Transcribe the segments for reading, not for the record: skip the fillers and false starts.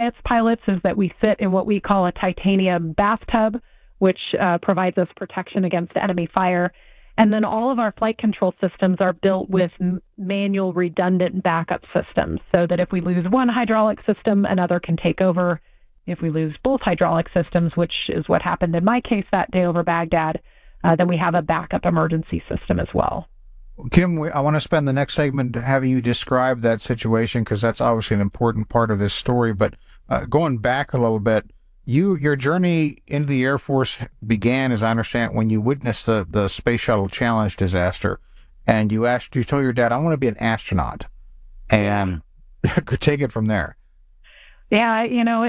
Alliance pilots is that we sit in what we call a titanium bathtub, which provides us protection against enemy fire. And then all of our flight control systems are built with manual redundant backup systems so that if we lose one hydraulic system, another can take over. If we lose both hydraulic systems, which is what happened in my case that day over Baghdad, then we have a backup emergency system as well. Kim, I want to spend the next segment having you describe that situation because that's obviously an important part of this story. But going back a little bit, your journey into the Air Force began, as I understand, when you witnessed the Space Shuttle Challenge disaster, and you told your dad, "I want to be an astronaut," and could take it from there. Yeah,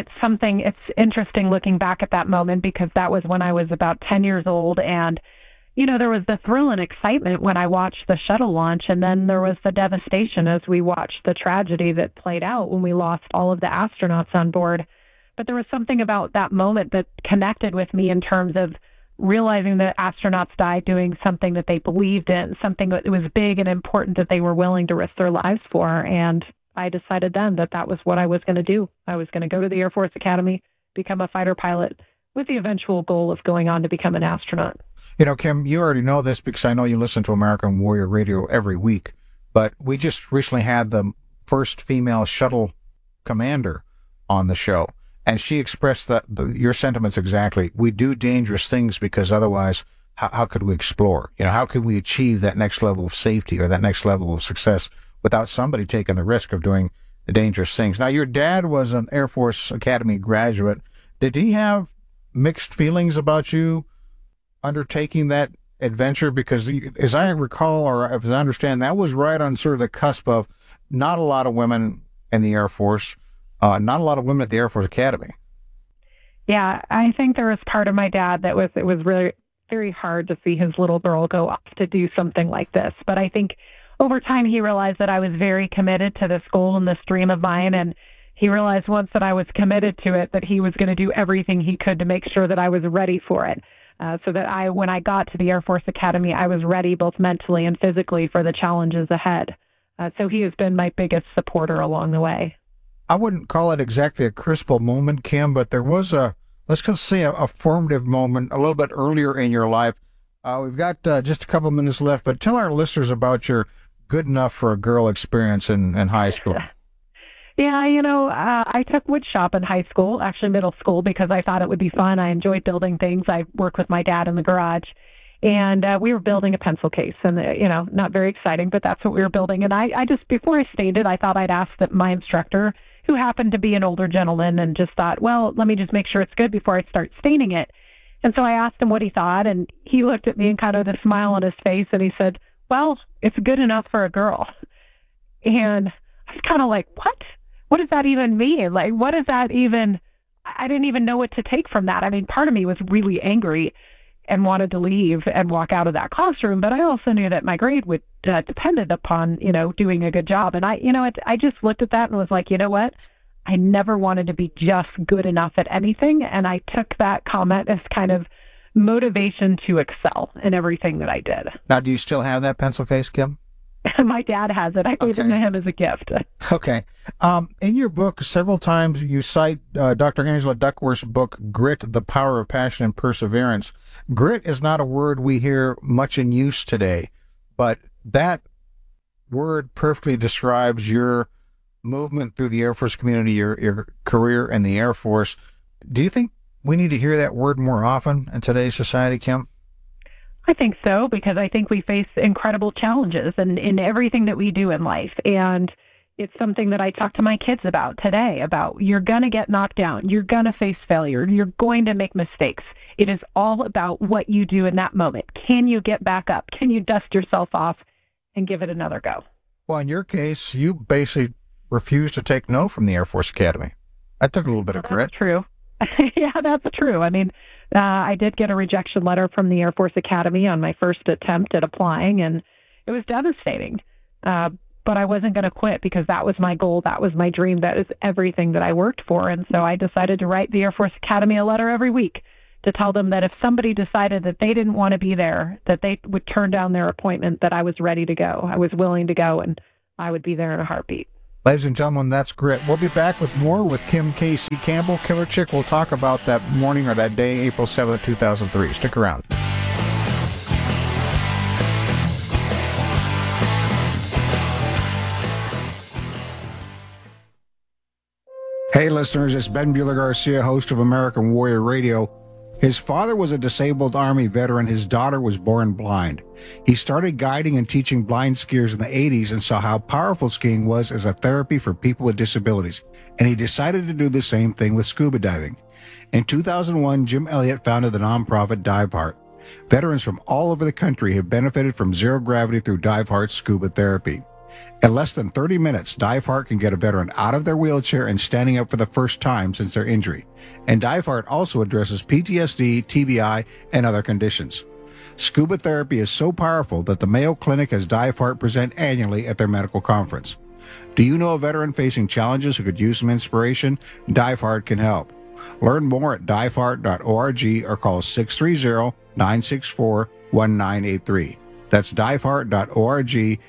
it's interesting looking back at that moment because that was when I was about 10 years old, and there was the thrill and excitement when I watched the shuttle launch, and then there was the devastation as we watched the tragedy that played out when we lost all of the astronauts on board. But there was something about that moment that connected with me in terms of realizing that astronauts died doing something that they believed in, something that was big and important that they were willing to risk their lives for. And I decided then that that was what I was going to do. I was going to go to the Air Force Academy, become a fighter pilot, with the eventual goal of going on to become an astronaut. Kim, you already know this because I know you listen to American Warrior Radio every week, but we just recently had the first female shuttle commander on the show. And she expressed your sentiments exactly. We do dangerous things because otherwise, how could we explore? How could we achieve that next level of safety or that next level of success without somebody taking the risk of doing the dangerous things? Now, your dad was an Air Force Academy graduate. Did he have mixed feelings about you undertaking that adventure? Because as I recall, or as I understand, that was right on sort of the cusp of not a lot of women in the Air Force. Not a lot of women at the Air Force Academy. Yeah, I think there was part of my dad that it was really very hard to see his little girl go off to do something like this. But I think over time he realized that I was very committed to this goal and this dream of mine. And he realized once that I was committed to it, that he was going to do everything he could to make sure that I was ready for it. So that when I got to the Air Force Academy, I was ready both mentally and physically for the challenges ahead. So he has been my biggest supporter along the way. I wouldn't call it exactly a crucible moment, Kim, but there was let's just say a formative moment a little bit earlier in your life. We've got just a couple minutes left, but tell our listeners about your good enough for a girl experience in high school. Yeah, I took wood shop in high school, actually middle school, because I thought it would be fun. I enjoyed building things. I worked with my dad in the garage, and we were building a pencil case, and, not very exciting, but that's what we were building. And I just, before I stained it, I thought I'd ask my instructor, who happened to be an older gentleman, and just thought, well, let me just make sure it's good before I start staining it. And so I asked him what he thought, and he looked at me and kind of with a smile on his face, and he said, well, it's good enough for a girl. And I was kind of like, what? What does that even mean? Like, what does that even, I didn't even know what to take from that. I mean, part of me was really angry and wanted to leave and walk out of that classroom, but I also knew that my grade would depended upon, doing a good job. And I just looked at that and was like, you know what? I never wanted to be just good enough at anything. And I took that comment as kind of motivation to excel in everything that I did. Now, do you still have that pencil case, Kim? My dad has it. I gave it to him as a gift. Okay. In your book, several times you cite Dr. Angela Duckworth's book, Grit, The Power of Passion and Perseverance. Grit is not a word we hear much in use today, but that word perfectly describes your movement through the Air Force community, your career in the Air Force. Do you think we need to hear that word more often in today's society, Kim? I think so, because I think we face incredible challenges in everything that we do in life. And it's something that I talk to my kids about today, about you're going to get knocked down. You're going to face failure. You're going to make mistakes. It is all about what you do in that moment. Can you get back up? Can you dust yourself off and give it another go? Well, in your case, you basically refused to take no from the Air Force Academy. That took a little bit of grit. That's true. Yeah, that's true. I mean, I did get a rejection letter from the Air Force Academy on my first attempt at applying, and it was devastating. But I wasn't going to quit because that was my goal. That was my dream. That is everything that I worked for. And so I decided to write the Air Force Academy a letter every week to tell them that if somebody decided that they didn't want to be there, that they would turn down their appointment, that I was ready to go. I was willing to go, and I would be there in a heartbeat. Ladies and gentlemen, that's Grit. We'll be back with more with Kim K.C. Campbell, Killer Chick. We'll talk about that morning or that day, April 7th, 2003. Stick around. Hey listeners, it's Ben Bueller Garcia, host of American Warrior Radio. His father was a disabled Army veteran. His daughter was born blind. He started guiding and teaching blind skiers in the 80s and saw how powerful skiing was as a therapy for people with disabilities. And he decided to do the same thing with scuba diving. In 2001, Jim Elliott founded the nonprofit Dive Heart. Veterans from all over the country have benefited from zero gravity through Dive Heart's scuba therapy. In less than 30 minutes, Dive Heart can get a veteran out of their wheelchair and standing up for the first time since their injury. And Dive Heart also addresses PTSD, TBI, and other conditions. Scuba therapy is so powerful that the Mayo Clinic has Dive Heart present annually at their medical conference. Do you know a veteran facing challenges who could use some inspiration? Dive Heart can help. Learn more at diveheart.org or call 630-964-1983. That's diveheart.org,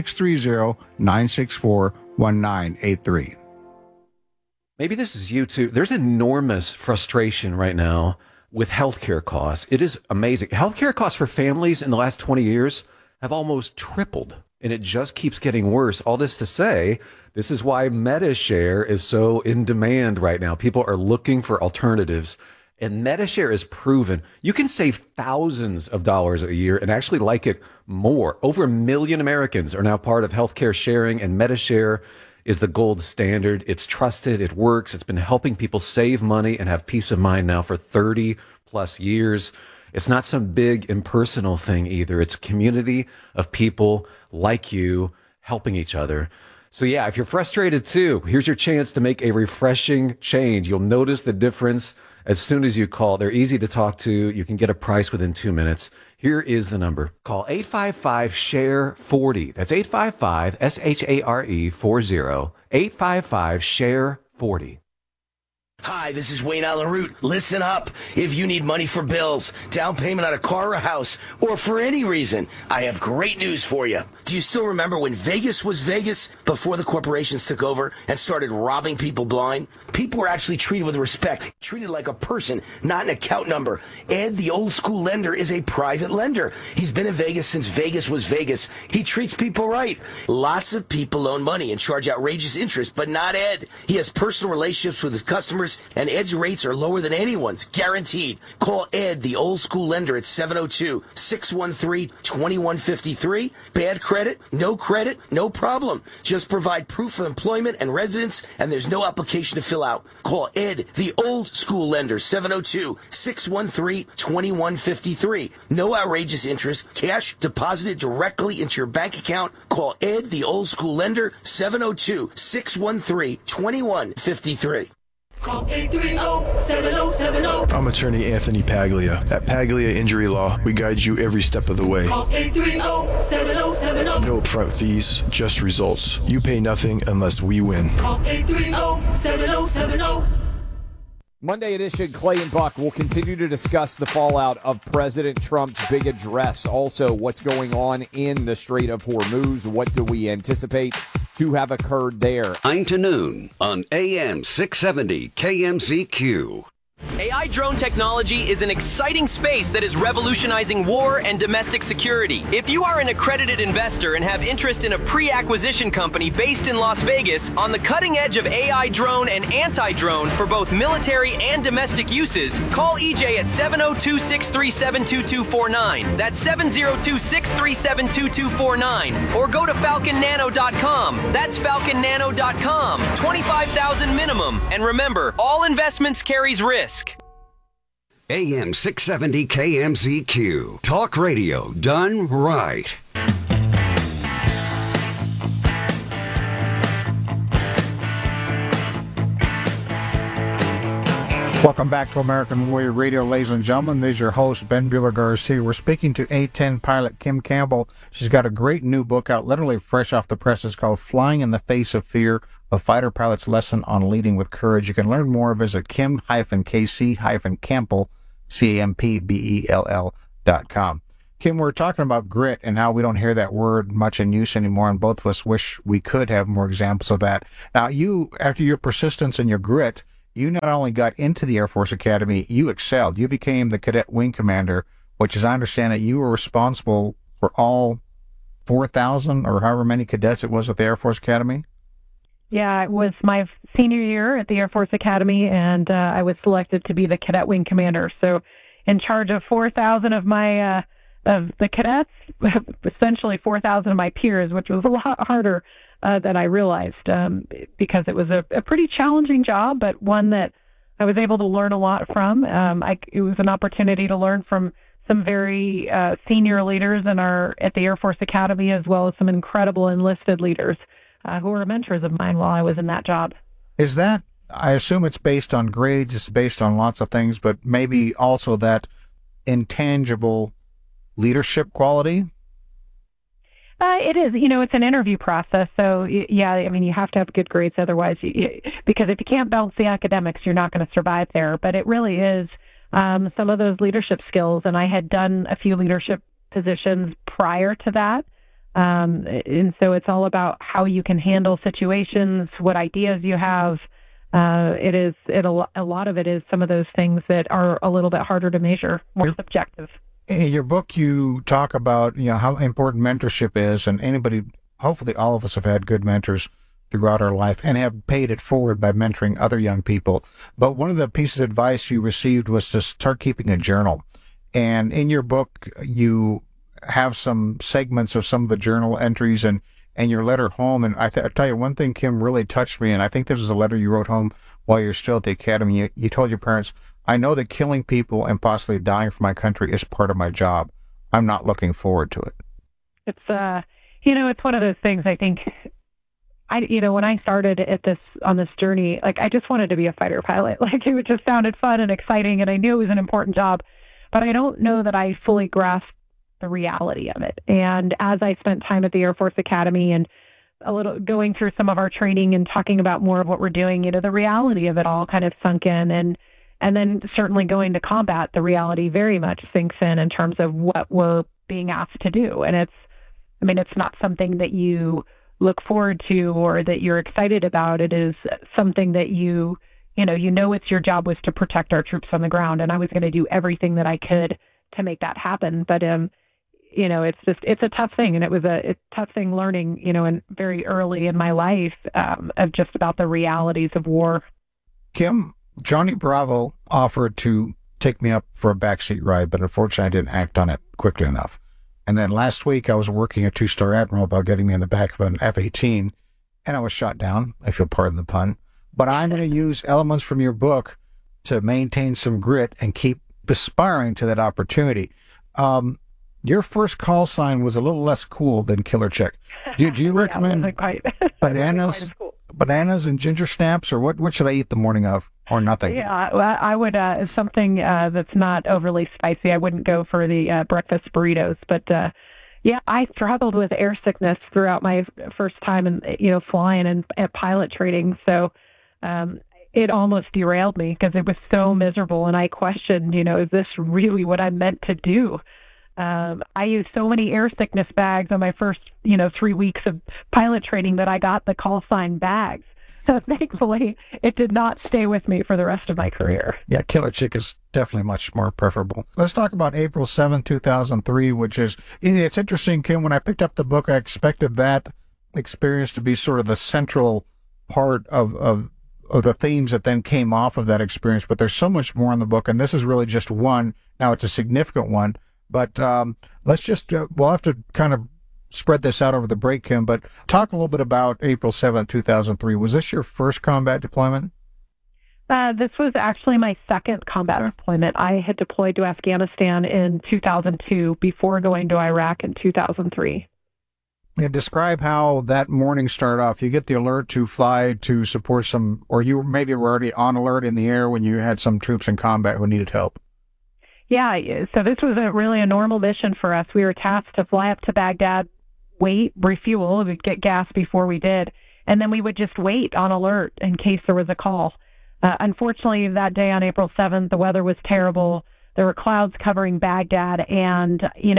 630-964-1983. Maybe this is you too. There's enormous frustration right now with healthcare costs. It is amazing. Healthcare costs for families in the last 20 years have almost tripled, and it just keeps getting worse. All this to say, this is why MediShare is so in demand right now. People are looking for alternatives. And MediShare is proven you can save thousands of dollars a year and actually like it more. Over 1 million Americans are now part of healthcare sharing, and MediShare is the gold standard. It's trusted. It works. It's been helping people save money and have peace of mind now for 30 plus years. It's not some big impersonal thing either. It's a community of people like you helping each other. So yeah, if you're frustrated too, here's your chance to make a refreshing change. You'll notice the difference as soon as you call. They're easy to talk to. You can get a price within 2 minutes. Here is the number. Call 855-SHARE-40. That's 855-SHARE-40. 855-SHARE-40. Hi, this is Wayne Allen Root. Listen up. If you need money for bills, down payment on a car or a house, or for any reason, I have great news for you. Do you still remember when Vegas was Vegas before the corporations took over and started robbing people blind? People were actually treated with respect, treated like a person, not an account number. Ed, the old school lender, is a private lender. He's been in Vegas since Vegas was Vegas. He treats people right. Lots of people loan money and charge outrageous interest, but not Ed. He has personal relationships with his customers, and Ed's rates are lower than anyone's, guaranteed. Call Ed, the old school lender, at 702-613-2153. Bad credit, no problem. Just provide proof of employment and residence, and there's no application to fill out. Call Ed, the old school lender, 702-613-2153. No outrageous interest, cash deposited directly into your bank account. Call Ed, the old school lender, 702-613-2153. Call 830-7070. I'm attorney Anthony Paglia. At Paglia Injury Law, we guide you every step of the way. Call 830-7070. No upfront fees, just results. You pay nothing unless we win. Call 830-7070. Monday edition, Clay and Buck will continue to discuss the fallout of President Trump's big address. Also, what's going on in the Strait of Hormuz. What do we anticipate to have occurred there? 9 to noon on AM 670 KMZQ. AI drone technology is an exciting space that is revolutionizing war and domestic security. If you are an accredited investor and have interest in a pre-acquisition company based in Las Vegas on the cutting edge of AI drone and anti-drone for both military and domestic uses, call EJ at 702-637-2249. That's 702-637-2249. Or go to falconnano.com. That's falconnano.com. $25,000 minimum. And remember, all investments carries risk. AM 670 KMZQ. Talk radio done right. Welcome back to American Warrior Radio, ladies and gentlemen. This is your host, Ben Bueller Garcia. We're speaking to A-10 pilot Kim Campbell. She's got a great new book out, literally fresh off the press. It's called Flying in the Face of Fear, a fighter pilot's lesson on leading with courage. You can learn more. Visit Kim-KC-Campbell, CAMPBELL.com. Kim, we're talking about grit and how we don't hear that word much in use anymore, and both of us wish we could have more examples of that. Now, you, after your persistence and your grit, you not only got into the Air Force Academy, you excelled. You became the cadet wing commander, which, as I understand it, you were responsible for all 4,000 or however many cadets it was at the Air Force Academy? Yeah, it was my senior year at the Air Force Academy, and I was selected to be the cadet wing commander. So in charge of 4,000 of my of the cadets, essentially 4,000 of my peers, which was a lot harder than I realized, because it was a pretty challenging job, but one that I was able to learn a lot from. It was an opportunity to learn from some very senior leaders at the Air Force Academy, as well as some incredible enlisted leaders who were mentors of mine while I was in that job. Is that, I assume it's based on grades, it's based on lots of things, but maybe also that intangible leadership quality? It is. It's an interview process. So, yeah, I mean, you have to have good grades. Otherwise, because if you can't balance the academics, you're not going to survive there. But it really is some of those leadership skills. And I had done a few leadership positions prior to that. And so it's all about how you can handle situations, what ideas you have. A lot of it is some of those things that are a little bit harder to measure, more subjective. In your book, you talk about how important mentorship is, and anybody, hopefully all of us have had good mentors throughout our life and have paid it forward by mentoring other young people. But one of the pieces of advice you received was to start keeping a journal. And in your book, you have some segments of some of the journal entries and your letter home. And I tell you, one thing, Kim, really touched me, and I think this was a letter you wrote home while you're still at the academy. You told your parents, I know that killing people and possibly dying for my country is part of my job. I'm not looking forward to it. It's, it's one of those things. I think, when I started on this journey, I just wanted to be a fighter pilot. It just sounded fun and exciting, and I knew it was an important job, but I don't know that I fully grasped the reality of it. And as I spent time at the Air Force Academy and a little going through some of our training and talking about more of what we're doing, the reality of it all kind of sunk in. And then certainly going to combat, the reality very much sinks in terms of what we're being asked to do. And it's not something that you look forward to or that you're excited about. It is something that it's your job was to protect our troops on the ground. And I was going to do everything that I could to make that happen. But, it's a tough thing. And it was a tough thing learning, and very early in my life of just about the realities of war. Kim, Johnny Bravo offered to take me up for a backseat ride, but unfortunately I didn't act on it quickly enough. And then last week I was working a two-star admiral about getting me in the back of an F-18, and I was shot down. I feel pardon the pun. But I'm going to use elements from your book to maintain some grit and keep aspiring to that opportunity. Your first call sign was a little less cool than Killer Chick. Do you recommend bananas and ginger snaps, or what should I eat the morning of, or nothing? Yeah, well, I would something that's not overly spicy. I wouldn't go for the breakfast burritos, but I struggled with air sickness throughout my first time in flying and at pilot training. So it almost derailed me because it was so miserable, and I questioned, is this really what I'm meant to do? I used so many air sickness bags on my first, 3 weeks of pilot training that I got the call sign bags. So thankfully, it did not stay with me for the rest of my career. Yeah, Killer Chick is definitely much more preferable. Let's talk about April 7th, 2003, which is, it's interesting, Kim, when I picked up the book, I expected that experience to be sort of the central part of the themes that then came off of that experience, but there's so much more in the book, and this is really just one. Now, it's a significant one. But let's just, we'll have to kind of spread this out over the break, Kim, but talk a little bit about April 7th, 2003. Was this your first combat deployment? This was actually my second combat deployment. I had deployed to Afghanistan in 2002 before going to Iraq in 2003. Yeah, describe how that morning started off. You get the alert to fly to support some, or you maybe were already on alert in the air when you had some troops in combat who needed help. Yeah, so this was really a normal mission for us. We were tasked to fly up to Baghdad, wait, refuel, we'd get gas before we did, and then we would just wait on alert in case there was a call. Unfortunately, that day on April 7th, the weather was terrible. There were clouds covering Baghdad, and,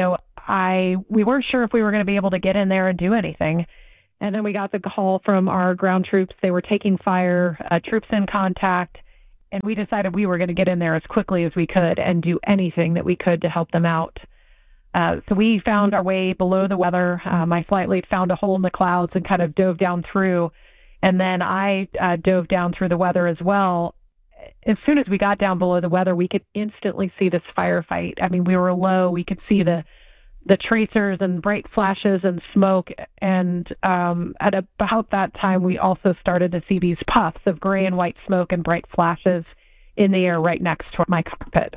we weren't sure if we were going to be able to get in there and do anything. And then we got the call from our ground troops. They were taking fire, troops in contact, and we decided we were going to get in there as quickly as we could and do anything that we could to help them out. So we found our way below the weather. My flight lead found a hole in the clouds and kind of dove down through. And then I dove down through the weather as well. As soon as we got down below the weather, we could instantly see this firefight. I mean, we were low. We could see the tracers and bright flashes and smoke. And at about that time, we also started to see these puffs of gray and white smoke and bright flashes in the air right next to my cockpit.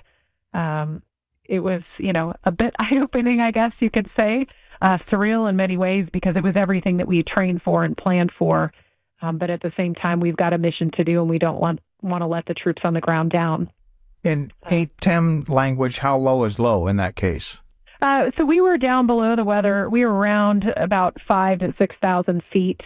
It was, a bit eye-opening, I guess you could say, surreal in many ways because it was everything that we trained for and planned for. But at the same time, we've got a mission to do, and we don't want to let the troops on the ground down. In 810 language, how low is low in that case? So we were down below the weather. We were around about 5,000 to 6,000 feet,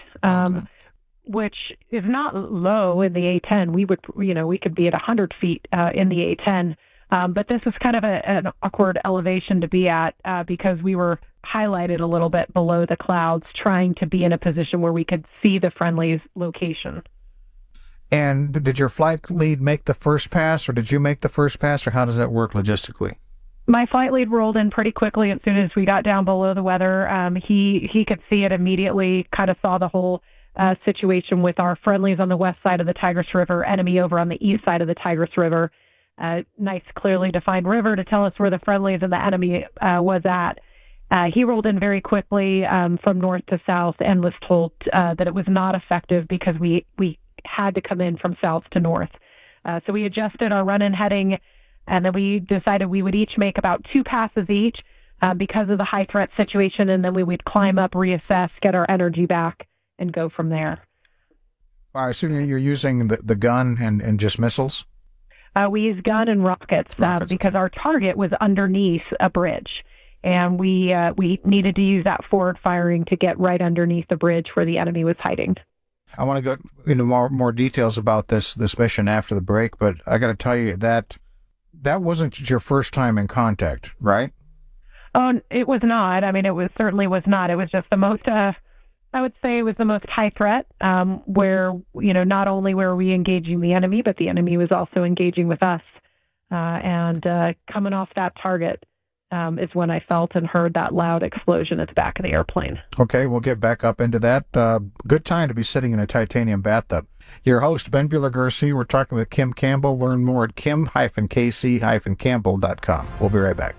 which is not low in the A-10. We could be at 100 feet in the A-10. But this is kind of an awkward elevation to be at because we were highlighted a little bit below the clouds, trying to be in a position where we could see the friendly's location. And did your flight lead make the first pass, or did you make the first pass, or how does that work logistically? My flight lead rolled in pretty quickly as soon as we got down below the weather. He could see it immediately, kind of saw the whole situation with our friendlies on the west side of the Tigris River, enemy over on the east side of the Tigris River. Nice, clearly defined river to tell us where the friendlies and the enemy was at. He rolled in very quickly from north to south and was told that it was not effective because we had to come in from south to north. So we adjusted our run-in heading, and then we decided we would each make about 2 passes each because of the high threat situation, and then we would climb up, reassess, get our energy back, and go from there. I assume you're using the gun and just missiles? We used gun and rockets because our target was underneath a bridge, and we needed to use that forward firing to get right underneath the bridge where the enemy was hiding. I want to go into more details about this mission after the break, but I got to tell you that wasn't your first time in contact, right? Oh, it was not. I mean, certainly was not. It was just the most, I would say it was the most high threat, where, not only were we engaging the enemy, but the enemy was also engaging with us. And coming off that target is when I felt and heard that loud explosion at the back of the airplane. Okay, we'll get back up into that. Good time to be sitting in a titanium bathtub. Your host, Ben Buehler-Garcia. We're talking with Kim Campbell. Learn more at kim-kc-campbell.com. We'll be right back.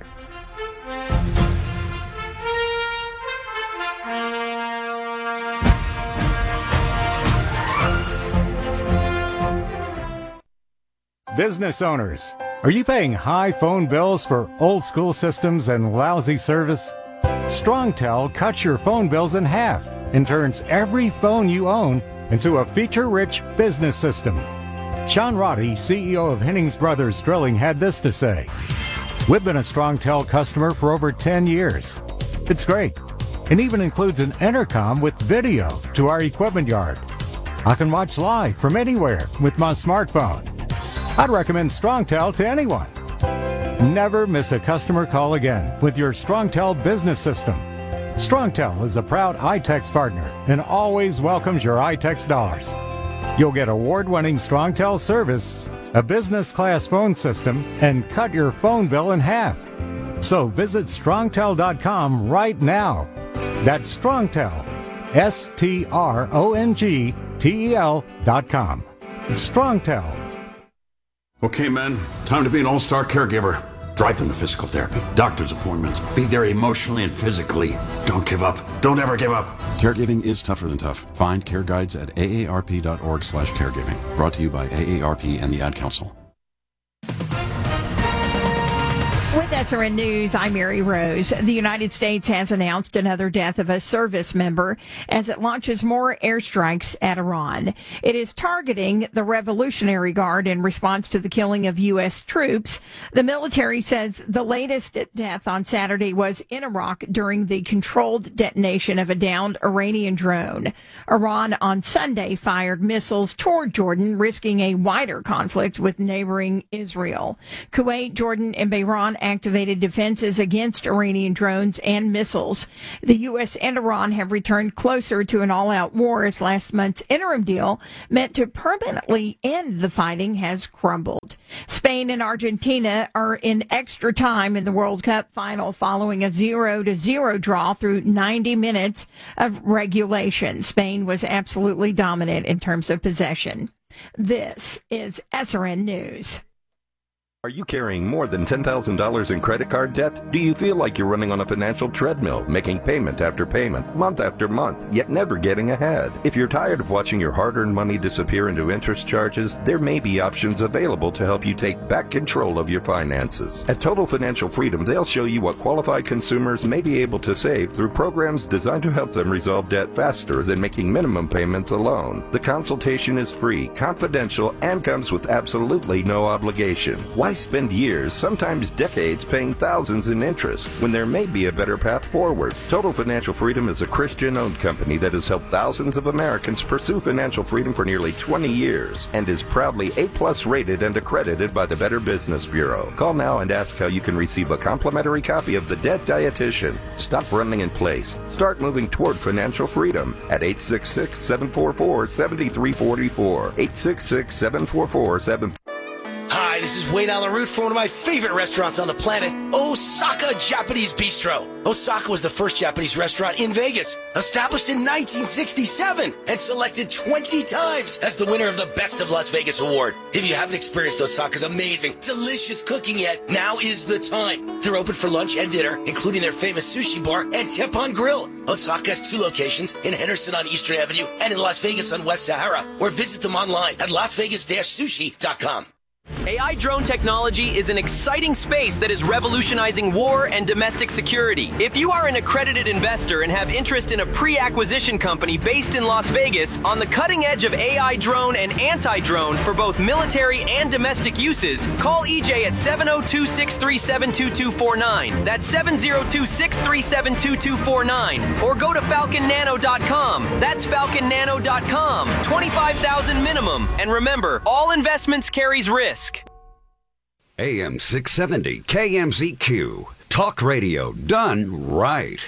Business owners, are you paying high phone bills for old school systems and lousy service? StrongTel cuts your phone bills in half and turns every phone you own into a feature-rich business system. Sean Roddy, CEO of Hennings Brothers Drilling, had this to say: "We've been a StrongTel customer for over 10 years. It's great. It even includes an intercom with video to our equipment yard. I can watch live from anywhere with my smartphone. I'd recommend StrongTel to anyone. Never miss a customer call again with your StrongTel business system. StrongTel is a proud iTex partner and always welcomes your iTex dollars. You'll get award-winning StrongTel service, a business-class phone system, and cut your phone bill in half. So visit StrongTel.com right now. That's StrongTel, StrongTel.com. It's StrongTel. Okay, men, time to be an all-star caregiver. Drive them to physical therapy, doctor's appointments, be there emotionally and physically. Don't give up. Don't ever give up. Caregiving is tougher than tough. Find care guides at aarp.org/caregiving. Brought to you by AARP and the Ad Council. With SRN News, I'm Mary Rose. The United States has announced another death of a service member as it launches more airstrikes at Iran. It is targeting the Revolutionary Guard in response to the killing of U.S. troops. The military says the latest death on Saturday was in Iraq during the controlled detonation of a downed Iranian drone. Iran on Sunday fired missiles toward Jordan, risking a wider conflict with neighboring Israel. Kuwait, Jordan, and Bahrain activated defenses against Iranian drones and missiles. The U.S. and Iran have returned closer to an all-out war as last month's interim deal meant to permanently end the fighting has crumbled. Spain and Argentina are in extra time in the World Cup final following a 0-0 draw through 90 minutes of regulation. Spain was absolutely dominant in terms of possession. This is SRN News. Are you carrying more than $10,000 in credit card debt? Do you feel like you're running on a financial treadmill, making payment after payment, month after month, yet never getting ahead? If you're tired of watching your hard-earned money disappear into interest charges, there may be options available to help you take back control of your finances. At Total Financial Freedom, they'll show you what qualified consumers may be able to save through programs designed to help them resolve debt faster than making minimum payments alone. The consultation is free, confidential, and comes with absolutely no obligation. Why spend years, sometimes decades, paying thousands in interest when there may be a better path forward? Total Financial Freedom is a Christian-owned company that has helped thousands of Americans pursue financial freedom for nearly 20 years and is proudly A+ rated and accredited by the Better Business Bureau. Call now and ask how you can receive a complimentary copy of The Debt Dietitian. Stop running in place. Start moving toward financial freedom at 866-744-7344. 866-744-7344. Hi, this is Wayne Allen Root for one of my favorite restaurants on the planet, Osaka Japanese Bistro. Osaka was the first Japanese restaurant in Vegas, established in 1967 and selected 20 times as the winner of the Best of Las Vegas award. If you haven't experienced Osaka's amazing, delicious cooking yet, now is the time. They're open for lunch and dinner, including their famous sushi bar and Teppanyaki Grill. Osaka has 2 locations in Henderson on Eastern Avenue and in Las Vegas on West Sahara, or visit them online at lasvegas-sushi.com. AI drone technology is an exciting space that is revolutionizing war and domestic security. If you are an accredited investor and have interest in a pre-acquisition company based in Las Vegas on the cutting edge of AI drone and anti-drone for both military and domestic uses, call EJ at 702-637-2249. That's 702-637-2249. Or go to falconnano.com. That's falconnano.com. $25,000 minimum. And remember, all investments carries risk. AM 670 KMZQ. Talk radio done right.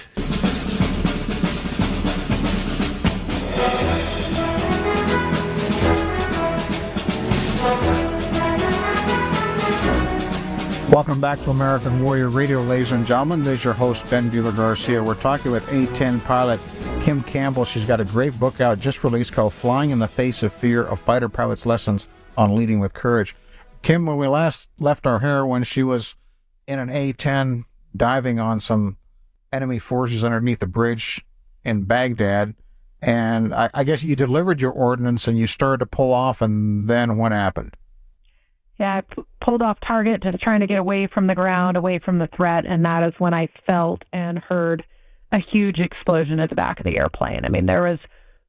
Welcome back to American Warrior Radio, ladies and gentlemen. This is your host, Ben Bueller Garcia. We're talking with A-10 pilot Kim Campbell. She's got a great book out, just released, called Flying in the Face of Fear, A Fighter Pilot's Lessons on Leading with Courage. Kim, when we last left our heroine, she was in an A-10 diving on some enemy forces underneath a bridge in Baghdad. And I guess you delivered your ordnance and you started to pull off, and then what happened? Yeah, I pulled off target, just trying to get away from the ground, away from the threat, and that is when I felt and heard a huge explosion at the back of the airplane. I mean, there was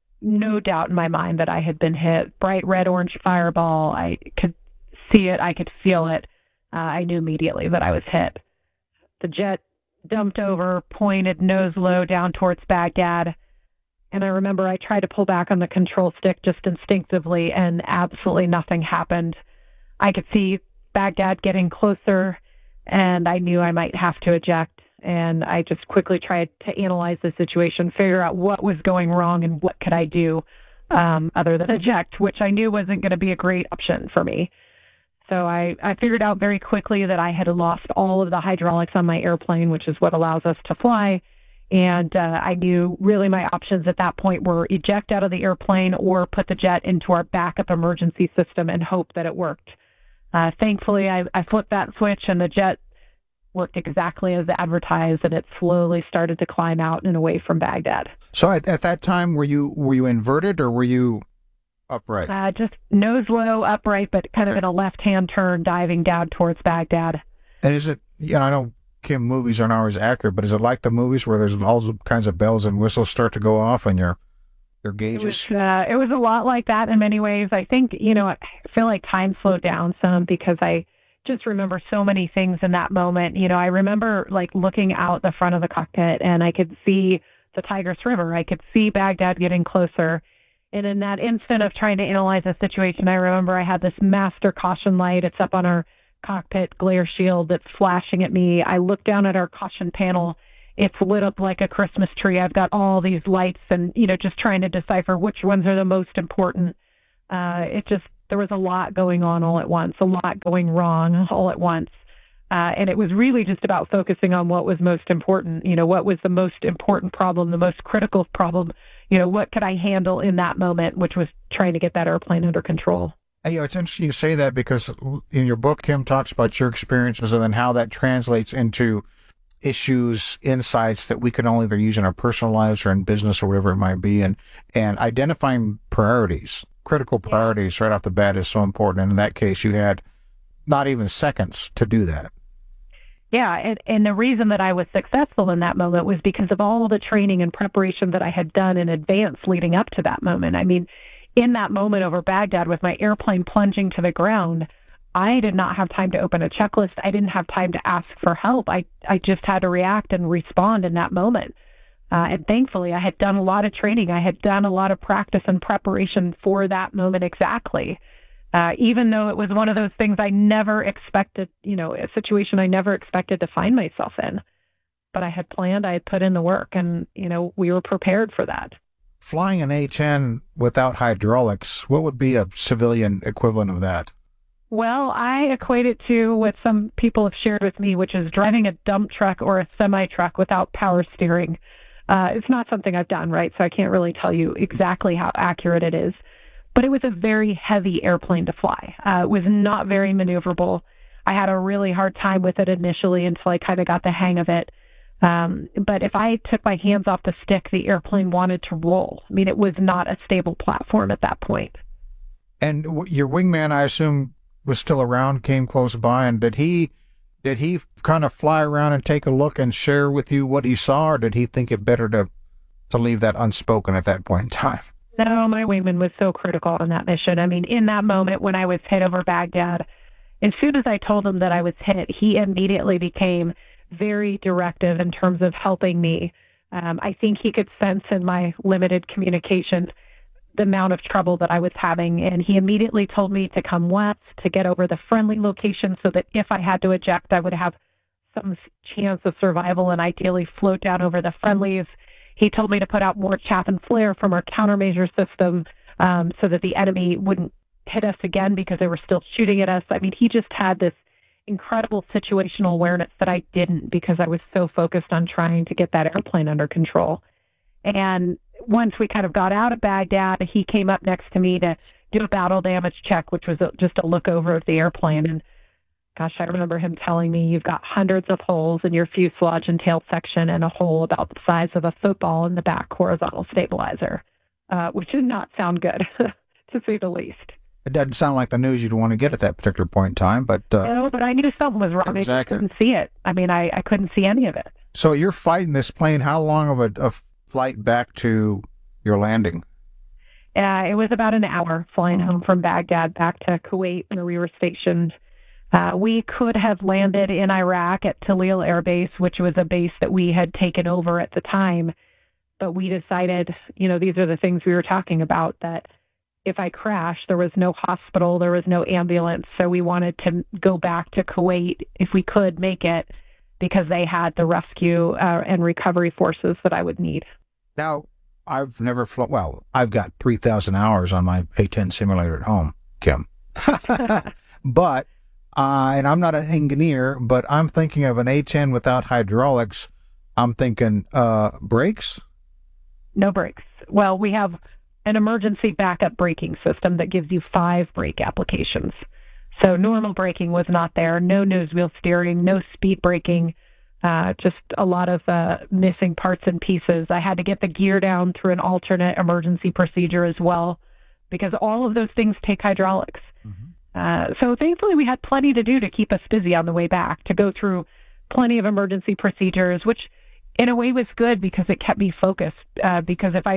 no doubt in my mind that I had been hit. Bright red-orange fireball. I could see it. I could feel it. I knew immediately that I was hit. The jet dumped over, pointed nose low down towards Baghdad. And I remember I tried to pull back on the control stick just instinctively, and absolutely nothing happened. I could see Baghdad getting closer, and I knew I might have to eject. And I just quickly tried to analyze the situation, figure out what was going wrong and what could I do other than eject, which I knew wasn't going to be a great option for me. So I figured out very quickly that I had lost all of the hydraulics on my airplane, which is what allows us to fly. And I knew really my options at that point were eject out of the airplane or put the jet into our backup emergency system and hope that it worked. Thankfully, I flipped that switch and the jet worked exactly as advertised, and it slowly started to climb out and away from Baghdad. So at that time, were you inverted or were you upright? Just nose low, upright, but kind of in a left-hand turn, diving down towards Baghdad. And is it, I know, Kim, movies aren't always accurate, but is it like the movies where there's all kinds of bells and whistles start to go off and your gauges? It was a lot like that in many ways. I think, I feel like time slowed down some because I just remember so many things in that moment. I remember looking out the front of the cockpit and I could see the Tigris River. I could see Baghdad getting closer. And in that instant of trying to analyze the situation, I remember I had this master caution light. It's up on our cockpit glare shield that's flashing at me. I look down at our caution panel. It's lit up like a Christmas tree. I've got all these lights and, just trying to decipher which ones are the most important. There was a lot going on all at once, a lot going wrong all at once. And it was really just about focusing on what was most important, what was the most important problem, the most critical problem, what could I handle in that moment, which was trying to get that airplane under control. Hey, it's interesting you say that because in your book, Kim talks about your experiences and then how that translates into issues, insights that we can all either use in our personal lives or in business or whatever it might be. And identifying priorities, critical priorities right off the bat is so important. And in that case, you had not even seconds to do that. Yeah, and the reason that I was successful in that moment was because of all the training and preparation that I had done in advance leading up to that moment. I mean, in that moment over Baghdad with my airplane plunging to the ground, I did not have time to open a checklist. I didn't have time to ask for help. I just had to react and respond in that moment. And thankfully, I had done a lot of training. I had done a lot of practice and preparation for that moment exactly. Even though it was one of those things I never expected, a situation I never expected to find myself in. But I had planned, I had put in the work, and, we were prepared for that. Flying an A-10 without hydraulics, what would be a civilian equivalent of that? Well, I equate it to what some people have shared with me, which is driving a dump truck or a semi-truck without power steering. It's not something I've done, right? So I can't really tell you exactly how accurate it is. But it was a very heavy airplane to fly. It was not very maneuverable. I had a really hard time with it initially until I kind of got the hang of it. But if I took my hands off the stick, the airplane wanted to roll. I mean, it was not a stable platform at that point. And your wingman, I assume, was still around, came close by, and did he kind of fly around and take a look and share with you what he saw, or did he think it better to leave that unspoken at that point in time? No, my wingman was so critical in that mission. I mean, in that moment when I was hit over Baghdad, as soon as I told him that I was hit, he immediately became very directive in terms of helping me. I think he could sense in my limited communication the amount of trouble that I was having, and he immediately told me to come west, to get over the friendly location so that if I had to eject, I would have some chance of survival and ideally float down over the friendlies. He told me to put out more chaff and flare from our countermeasure system so that the enemy wouldn't hit us again because they were still shooting at us. I mean, he just had this incredible situational awareness that I didn't because I was so focused on trying to get that airplane under control. And once we kind of got out of Baghdad, he came up next to me to do a battle damage check, which was just a look over of the airplane. And gosh, I remember him telling me, you've got hundreds of holes in your fuselage and tail section and a hole about the size of a football in the back horizontal stabilizer, which did not sound good, to say the least. It doesn't sound like the news you'd want to get at that particular point in time, but... no, but I knew something was wrong. Exactly. I just couldn't see it. I mean, I couldn't see any of it. So you're fighting this plane. How long of a flight back to your landing? It was about an hour flying home from Baghdad back to Kuwait, where we were stationed. We could have landed in Iraq at Talil Air Base, which was a base that we had taken over at the time. But we decided, these are the things we were talking about, that if I crashed, there was no hospital, there was no ambulance. So we wanted to go back to Kuwait if we could make it, because they had the rescue and recovery forces that I would need. Now, I've never flown. Well, I've got 3,000 hours on my A-10 simulator at home, Kim. But, and I'm not an engineer, but I'm thinking of an A-10 without hydraulics. I'm thinking brakes? No brakes. Well, we have an emergency backup braking system that gives you 5 brake applications. So normal braking was not there. No nose wheel steering, no speed braking. Just a lot of missing parts and pieces. I had to get the gear down through an alternate emergency procedure as well, because all of those things take hydraulics. Mm-hmm. So thankfully we had plenty to do to keep us busy on the way back, to go through plenty of emergency procedures, which in a way was good because it kept me focused. Because if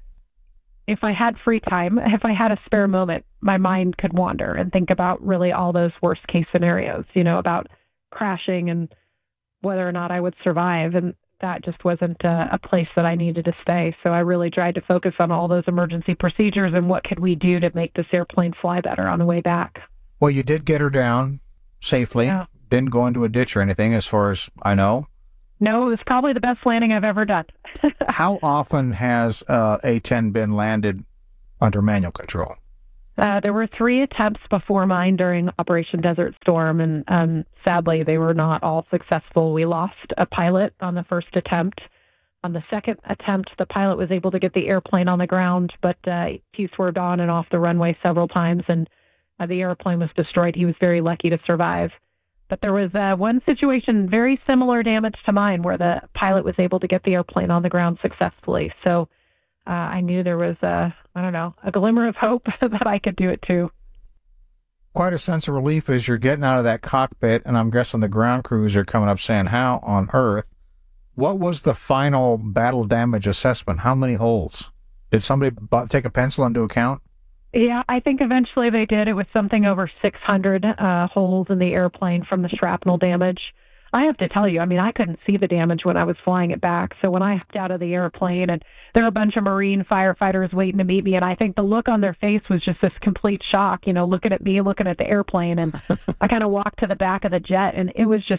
I had free time, if I had a spare moment, my mind could wander and think about really all those worst case scenarios, about crashing and whether or not I would survive. And that just wasn't a place that I needed to stay. So I really tried to focus on all those emergency procedures and what could we do to make this airplane fly better on the way back. Well, you did get her down. safely. Yeah. Didn't go into a ditch or anything, as far as I know. No, it was probably the best landing I've ever done. How often has A-10 been landed under manual control? There were 3 attempts before mine during Operation Desert Storm, and sadly, they were not all successful. We lost a pilot on the first attempt. On the second attempt, the pilot was able to get the airplane on the ground, but he swerved on and off the runway several times, and the airplane was destroyed. He was very lucky to survive. But there was one situation, very similar damage to mine, where the pilot was able to get the airplane on the ground successfully. So I knew there was a glimmer of hope that I could do it too. Quite a sense of relief as you're getting out of that cockpit, and I'm guessing the ground crews are coming up saying, how on earth? What was the final battle damage assessment? How many holes? Did somebody take a pencil into account? Yeah, I think eventually they did. It was something over 600 holes in the airplane from the shrapnel damage. I have to tell you, I mean, I couldn't see the damage when I was flying it back. So when I hopped out of the airplane, and there were a bunch of Marine firefighters waiting to meet me, and I think the look on their face was just this complete shock, looking at me, looking at the airplane. And I kind of walked to the back of the jet, and it was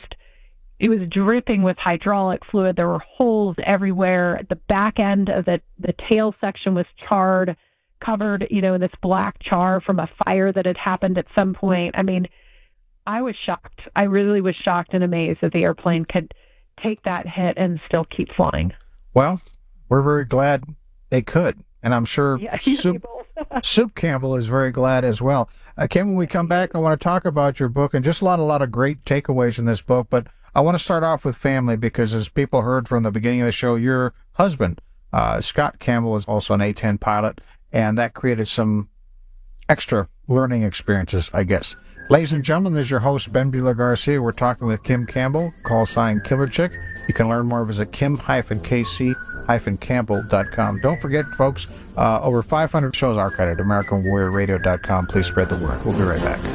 dripping with hydraulic fluid. There were holes everywhere. The back end of the tail section was charred, covered, in this black char from a fire that had happened at some point. I mean, I was shocked. I really was shocked and amazed that the airplane could take that hit and still keep flying. Well, we're very glad they could. And I'm sure Soup Campbell is very glad as well. Kim, when we come back, I want to talk about your book and just a lot of great takeaways in this book. But I want to start off with family because, as people heard from the beginning of the show, your husband, Scott Campbell, is also an A-10 pilot. And that created some extra learning experiences, I guess. Ladies and gentlemen, this is your host, Ben Buehler-Garcia. We're talking with Kim Campbell, call sign Killer Chick. You can learn more. Visit kim-kc-campbell.com. Don't forget, folks, over 500 shows archived at AmericanWarriorRadio.com. Please spread the word. We'll be right back.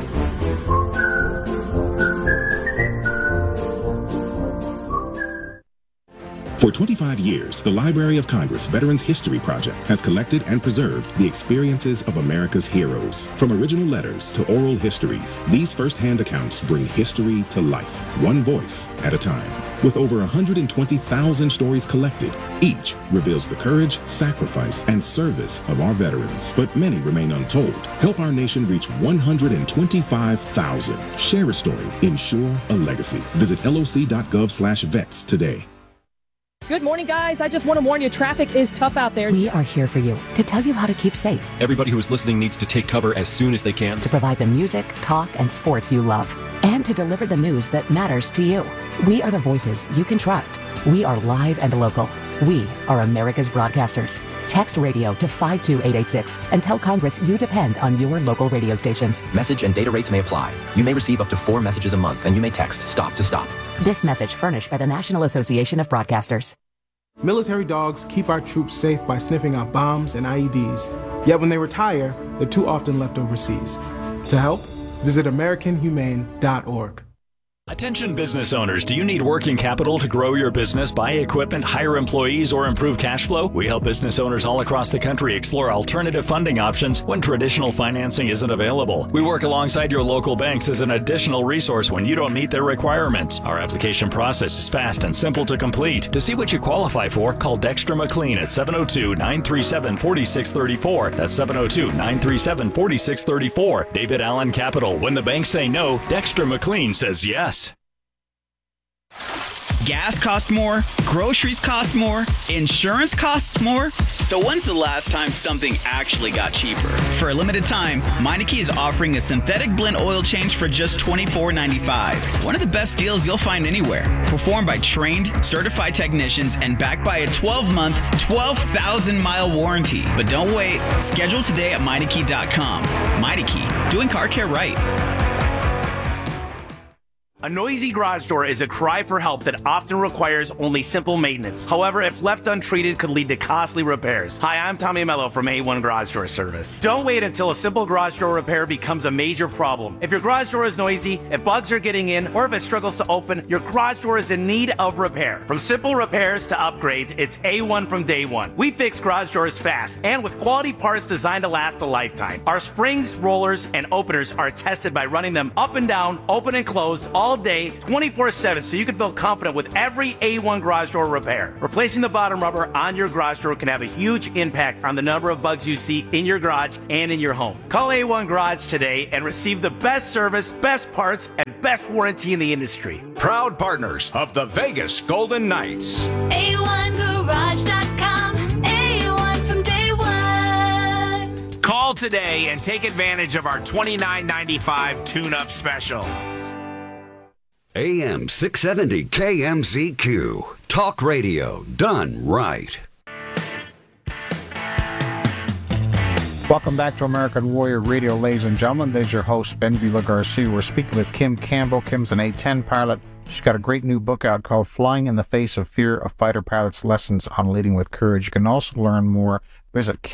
For 25 years, the Library of Congress Veterans History Project has collected and preserved the experiences of America's heroes. From original letters to oral histories, these first-hand accounts bring history to life, one voice at a time. With over 120,000 stories collected, each reveals the courage, sacrifice, and service of our veterans. But many remain untold. Help our nation reach 125,000. Share a story. Ensure a legacy. Visit loc.gov/vets today. Good morning, guys. I just want to warn you, traffic is tough out there. We are here for you to tell you how to keep safe. Everybody who is listening needs to take cover as soon as they can. To provide the music, talk, and sports you love. And to deliver the news that matters to you. We are the voices you can trust. We are live and local. We are America's broadcasters. Text radio to 52886 and tell Congress you depend on your local radio stations. Message and data rates may apply. You may receive up to 4 messages a month, and you may text STOP to STOP. This message furnished by the National Association of Broadcasters. Military dogs keep our troops safe by sniffing out bombs and IEDs. Yet when they retire, they're too often left overseas. To help, visit AmericanHumane.org. Attention business owners, do you need working capital to grow your business, buy equipment, hire employees, or improve cash flow? We help business owners all across the country explore alternative funding options when traditional financing isn't available. We work alongside your local banks as an additional resource when you don't meet their requirements. Our application process is fast and simple to complete. To see what you qualify for, call Dexter McLean at 702-937-4634. That's 702-937-4634. David Allen Capital. When the banks say no, Dexter McLean says yes. Gas costs more, groceries cost more, insurance costs more. So when's the last time something actually got cheaper? For a limited time, Meineke is offering a synthetic blend oil change for just $24.95. One of the best deals you'll find anywhere. Performed by trained, certified technicians and backed by a 12-month, 12,000-mile warranty. But don't wait. Schedule today at Meineke.com. Meineke, doing car care right. A noisy garage door is a cry for help that often requires only simple maintenance. However, if left untreated, could lead to costly repairs. Hi, I'm Tommy Mello from A1 Garage Door Service. Don't wait until a simple garage door repair becomes a major problem. If your garage door is noisy, if bugs are getting in, or if it struggles to open, your garage door is in need of repair. From simple repairs to upgrades, it's A1 from day one. We fix garage doors fast and with quality parts designed to last a lifetime. Our springs, rollers, and openers are tested by running them up and down, open and closed all day, 24/7, so you can feel confident with every A1 garage door repair. Replacing the bottom rubber on your garage door can have a huge impact on the number of bugs you see in your garage and in your home. Call A1 Garage today and receive the best service, best parts, and best warranty in the industry. Proud partners of the Vegas Golden Knights. A1Garage.com. A1 from day one. Call today and take advantage of our $29.95 tune-up special. AM 670 KMZQ. Talk radio done right. Welcome back to American Warrior Radio, ladies and gentlemen. There's your host, Ben Vila Garcia. We're speaking with Kim Campbell. Kim's an A-10 pilot. She's got a great new book out called Flying in the Face of Fear, a Fighter Pilot's Lessons on Leading with Courage. You can also learn more. Visit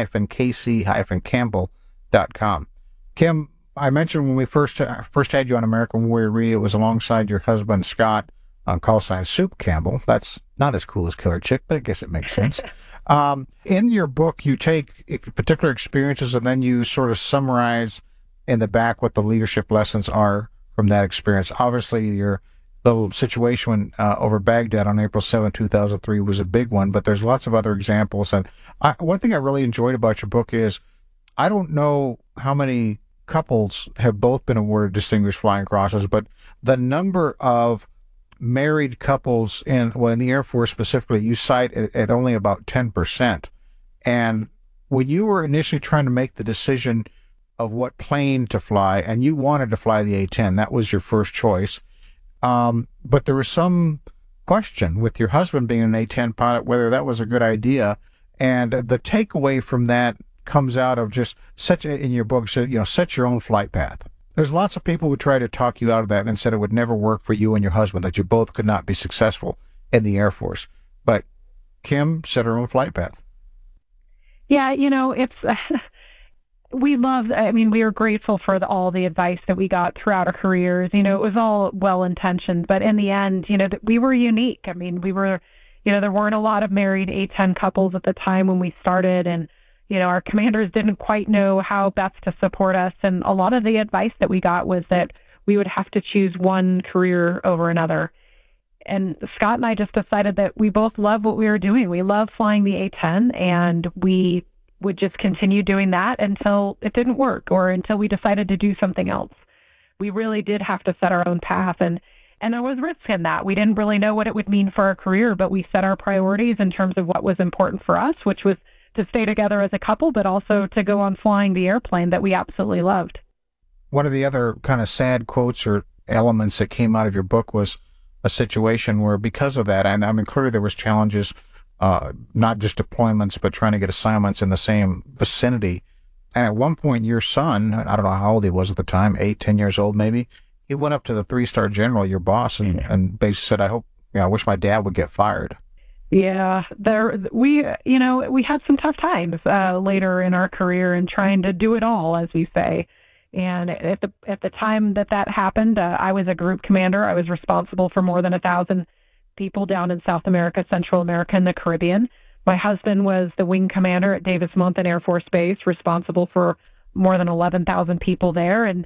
kim-kc-campbell.com. Kim, I mentioned when we first had you on American Warrior Radio, it was alongside your husband, Scott, on call sign Soup Campbell. That's not as cool as Killer Chick, but I guess it makes sense. In your book, you take particular experiences and then you sort of summarize in the back what the leadership lessons are from that experience. Obviously, your little situation over Baghdad on April 7, 2003 was a big one, but there's lots of other examples. And one thing I really enjoyed about your book is I don't know how many couples have both been awarded Distinguished Flying Crosses, but the number of married couples in the Air Force specifically, you cite at only about 10%. And when you were initially trying to make the decision of what plane to fly, and you wanted to fly the A-10, that was your first choice. But there was some question with your husband being an A-10 pilot, whether that was a good idea. And the takeaway from that comes out of just in your book, set your own flight path. There's lots of people who try to talk you out of that and said it would never work for you and your husband, that you both could not be successful in the Air Force. But Kim set her own flight path. Yeah, it's, we were grateful for all the advice that we got throughout our careers. It was all well-intentioned, but in the end, we were unique. We were, there weren't a lot of married A-10 couples at the time when we started, and our commanders didn't quite know how best to support us. And a lot of the advice that we got was that we would have to choose one career over another. And Scott and I just decided that we both love what we were doing. We love flying the A-10, and we would just continue doing that until it didn't work or until we decided to do something else. We really did have to set our own path, and there was risk in that. We didn't really know what it would mean for our career, but we set our priorities in terms of what was important for us, which was to stay together as a couple, but also to go on flying the airplane that we absolutely loved. One of the other kind of sad quotes or elements that came out of your book was a situation where, because of that, and clearly there was challenges, not just deployments, but trying to get assignments in the same vicinity. And at one point, your son, I don't know how old he was at the time, 8-10 years old maybe, he went up to the 3-star general, your boss, and basically said, I wish my dad would get fired. Yeah, we had some tough times later in our career and trying to do it all, as we say. And at the time that happened, I was a group commander. I was responsible for more than 1,000 people down in South America, Central America, and the Caribbean. My husband was the wing commander at Davis-Monthan Air Force Base, responsible for more than 11,000 people there. And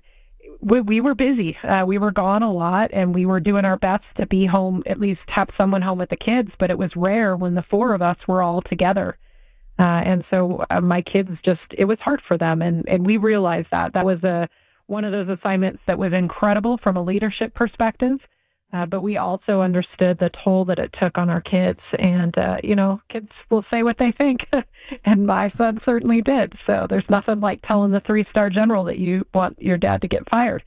we were busy. We were gone a lot, and we were doing our best to be home, at least have someone home with the kids, but it was rare when the four of us were all together. And so my kids it was hard for them, and we realized that was one of those assignments that was incredible from a leadership perspective, but we also understood the toll that it took on our kids, and kids will say what they think, and my son certainly did. So there's nothing like telling the 3-star general that you want your dad to get fired.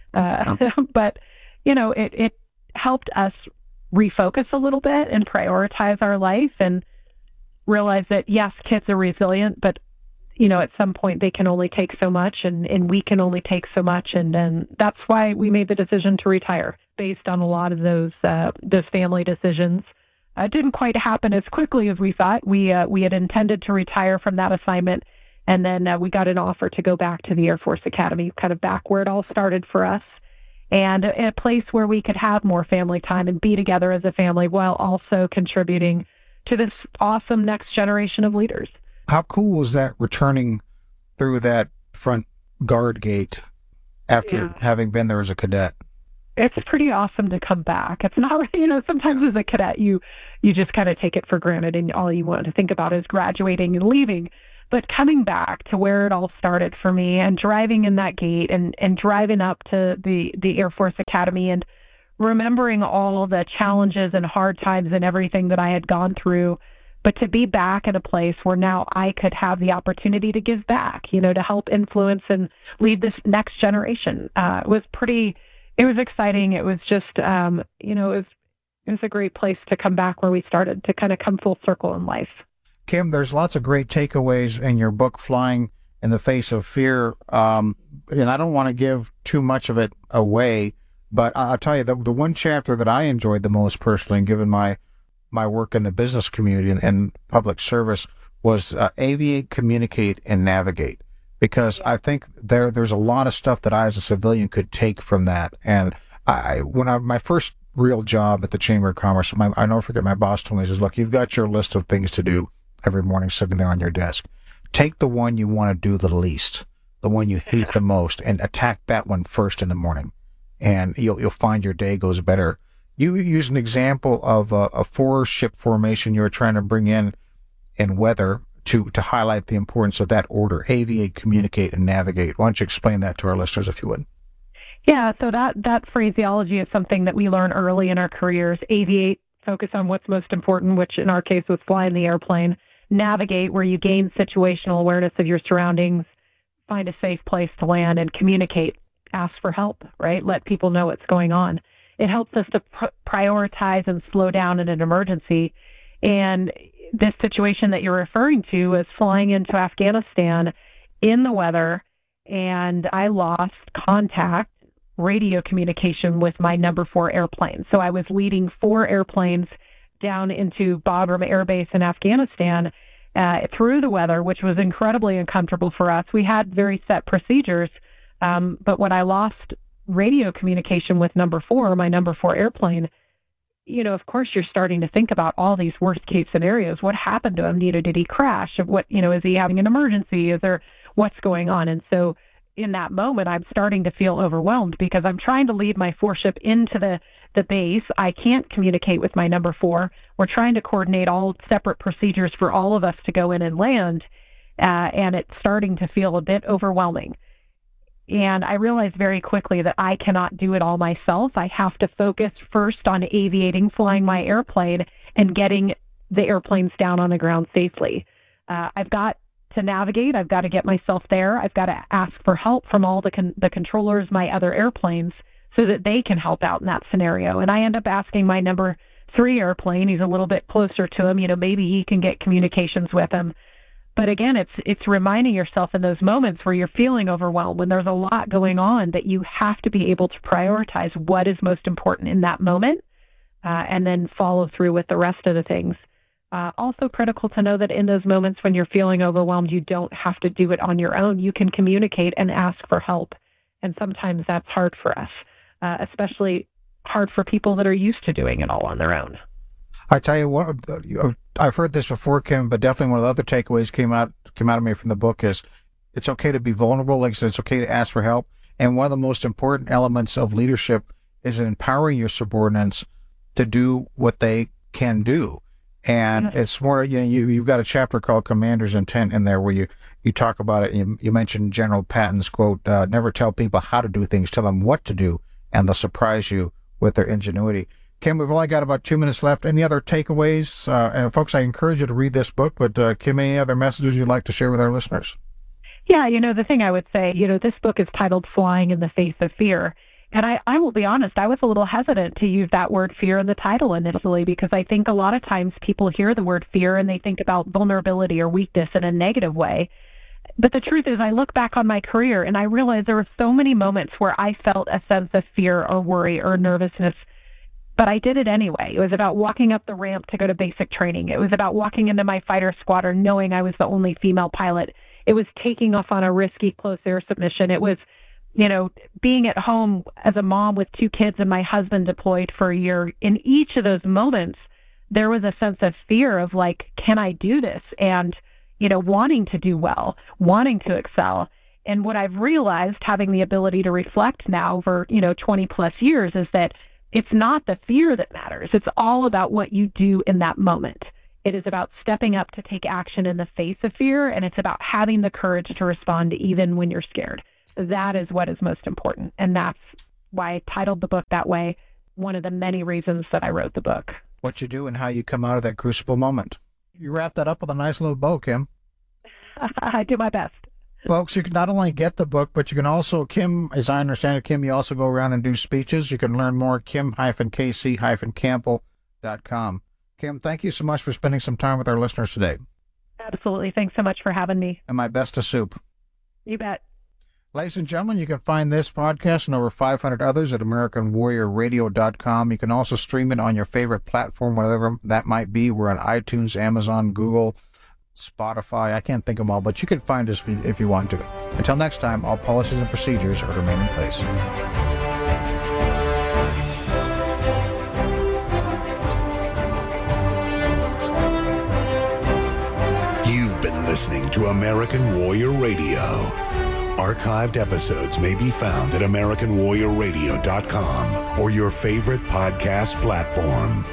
But it helped us refocus a little bit and prioritize our life and realize that, yes, kids are resilient, but at some point they can only take so much and we can only take so much. And then that's why we made the decision to retire based on a lot of those family decisions. It didn't quite happen as quickly as we thought. We had intended to retire from that assignment, and then we got an offer to go back to the Air Force Academy, kind of back where it all started for us, and a place where we could have more family time and be together as a family while also contributing to this awesome next generation of leaders. How cool was that, returning through that front guard gate after having been there as a cadet? It's pretty awesome to come back. It's not, sometimes as a cadet, you just kind of take it for granted and all you want to think about is graduating and leaving. But coming back to where it all started for me and driving in that gate and driving up to the Air Force Academy and remembering all the challenges and hard times and everything that I had gone through, but to be back in a place where now I could have the opportunity to give back, to help influence and lead this next generation. It was exciting. It was just, it was a great place to come back where we started, to kind of come full circle in life. Kim, there's lots of great takeaways in your book, Flying in the Face of Fear. And I don't want to give too much of it away, but I'll tell you, the one chapter that I enjoyed the most personally, and given my work in the business community and public service, was Aviate, Communicate, and Navigate. Because I think there's a lot of stuff that I as a civilian could take from that. And my first real job at the Chamber of Commerce, I never forget, my boss told me, he says, look, you've got your list of things to do every morning sitting there on your desk. Take the one you want to do the least, the one you hate the most, and attack that one first in the morning. And you'll find your day goes better. You use an example of a 4-ship formation you were trying to bring in weather to highlight the importance of that order: aviate, communicate, and navigate. Why don't you explain that to our listeners, if you would? Yeah, so that phraseology is something that we learn early in our careers. Aviate, focus on what's most important, which in our case was flying the airplane. Navigate, where you gain situational awareness of your surroundings, find a safe place to land, and communicate, ask for help, right? Let people know what's going on. It helps us to prioritize and slow down in an emergency. And this situation that you're referring to is flying into Afghanistan in the weather, and I lost contact, radio communication with my number 4 airplane. So I was leading 4 airplanes down into Bagram Air Base in Afghanistan through the weather, which was incredibly uncomfortable for us. We had very set procedures, but when I lost radio communication with number 4, my number 4 airplane, of course, you're starting to think about all these worst case scenarios. What happened to him? Did he crash? Is he having an emergency? What's going on? And so in that moment, I'm starting to feel overwhelmed because I'm trying to lead my 4-ship into the base. I can't communicate with my number 4. We're trying to coordinate all separate procedures for all of us to go in and land. And it's starting to feel a bit overwhelming. And I realized very quickly that I cannot do it all myself. I have to focus first on aviating, flying my airplane, and getting the airplanes down on the ground safely. I've got to navigate. I've got to get myself there. I've got to ask for help from all the controllers, my other airplanes, so that they can help out in that scenario. And I end up asking my number 3 airplane, he's a little bit closer to him, maybe he can get communications with him. But again, it's reminding yourself in those moments where you're feeling overwhelmed, when there's a lot going on, that you have to be able to prioritize what is most important in that moment, and then follow through with the rest of the things. Also critical to know that in those moments when you're feeling overwhelmed, you don't have to do it on your own. You can communicate and ask for help. And sometimes that's hard for us, especially hard for people that are used to doing it all on their own. I tell you what, I've heard this before, Kim, but definitely one of the other takeaways came out of me from the book is it's okay to be vulnerable. Like I said, it's okay to ask for help. And one of the most important elements of leadership is empowering your subordinates to do what they can do. And it's more, you've got a chapter called Commander's Intent in there where you talk about it. You mentioned General Patton's quote, never tell people how to do things, tell them what to do, and they'll surprise you with their ingenuity. Kim, we've only got about 2 minutes left. Any other takeaways? And folks, I encourage you to read this book, but Kim, any other messages you'd like to share with our listeners? Yeah, the thing I would say, this book is titled Flying in the Face of Fear. And I will be honest, I was a little hesitant to use that word fear in the title initially, because I think a lot of times people hear the word fear and they think about vulnerability or weakness in a negative way. But the truth is, I look back on my career and I realize there were so many moments where I felt a sense of fear or worry or nervousness, but I did it anyway. It was about walking up the ramp to go to basic training. It was about walking into my fighter squadron knowing I was the only female pilot. It was taking off on a risky close air submission. It was, being at home as a mom with 2 kids and my husband deployed for a year. In each of those moments, there was a sense of fear of like, can I do this? And, wanting to do well, wanting to excel. And what I've realized, having the ability to reflect now for, 20 plus years, is that it's not the fear that matters. It's all about what you do in that moment. It is about stepping up to take action in the face of fear, and it's about having the courage to respond even when you're scared. That is what is most important, and that's why I titled the book that way, one of the many reasons that I wrote the book. What you do and how you come out of that crucible moment. You wrap that up with a nice little bow, Kim. I do my best. Folks, you can not only get the book, but you can also, Kim, as I understand it, Kim, you also go around and do speeches. You can learn more at kim-kc-campbell.com. Kim, thank you so much for spending some time with our listeners today. Absolutely. Thanks so much for having me. And my best to Soup. You bet. Ladies and gentlemen, you can find this podcast and over 500 others at AmericanWarriorRadio.com. You can also stream it on your favorite platform, whatever that might be. We're on iTunes, Amazon, Google, Spotify. I can't think of them all, but you can find us if you want to. Until next time, all policies and procedures are to remain in place. You've been listening to American Warrior Radio. Archived episodes may be found at AmericanWarriorRadio.com or your favorite podcast platform.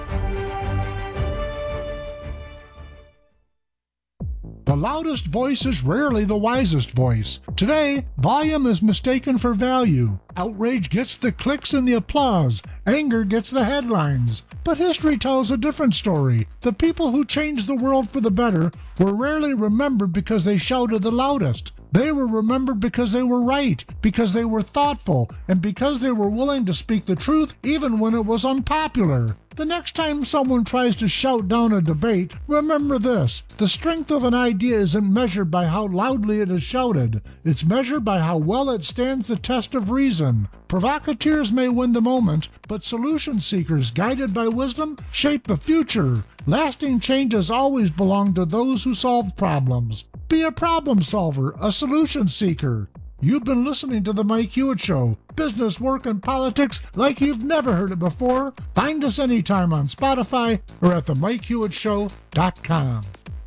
The loudest voice is rarely the wisest voice. Today, volume is mistaken for value. Outrage gets the clicks and the applause. Anger gets the headlines. But history tells a different story. The people who changed the world for the better were rarely remembered because they shouted the loudest. They were remembered because they were right, because they were thoughtful, and because they were willing to speak the truth even when it was unpopular. The next time someone tries to shout down a debate, remember this: the strength of an idea isn't measured by how loudly it is shouted. It's measured by how well it stands the test of reason. Provocateurs may win the moment, but solution seekers guided by wisdom shape the future. Lasting changes always belong to those who solve problems. Be a problem solver, a solution seeker. You've been listening to The Mike Hewitt Show. Business, work, and politics like you've never heard it before. Find us anytime on Spotify or at themikehewittshow.com.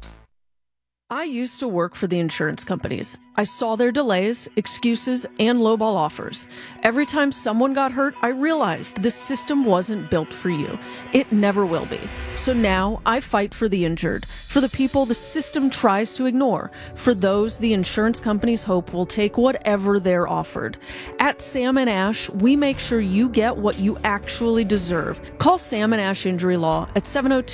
I used to work for the insurance companies. I saw their delays, excuses, and lowball offers. Every time someone got hurt, I realized this system wasn't built for you. It never will be. So now I fight for the injured, for the people the system tries to ignore, for those the insurance companies hope will take whatever they're offered. At Sam & Ash, we make sure you get what you actually deserve. Call Sam & Ash Injury Law at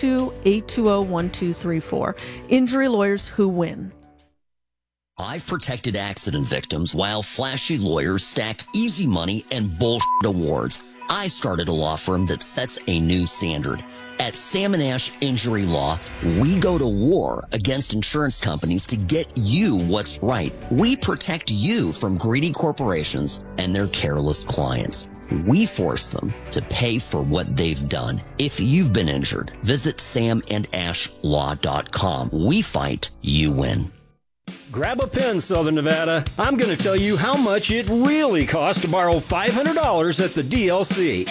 702-820-1234. Injury lawyers who win. I've protected accident victims while flashy lawyers stack easy money and bullshit awards. I started a law firm that sets a new standard. At Sam & Ash Injury Law, we go to war against insurance companies to get you what's right. We protect you from greedy corporations and their careless clients. We force them to pay for what they've done. If you've been injured, visit samandashlaw.com. We fight, you win. Grab a pen, Southern Nevada. I'm going to tell you how much it really costs to borrow $500 at the DLC.